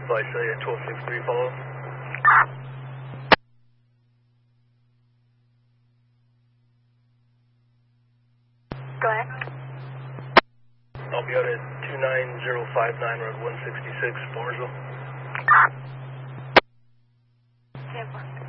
Flight Celia 1263, follow. Go ahead. I'll be out at 29059 Road 166, Floresville. 10-4.